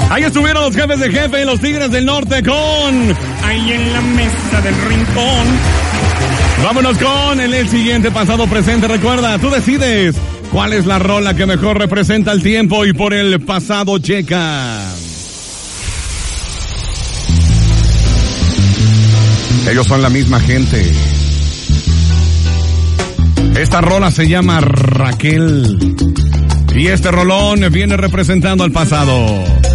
Ahí estuvieron los jefes de jefe y los Tigres del Norte con Ahí en la mesa del rincón. Vámonos con el siguiente pasado presente. Recuerda, tú decides cuál es la rola que mejor representa el tiempo y por el pasado checa. Ellos son la misma gente. Esta rola se llama Raquel. Y este rolón viene representando al pasado.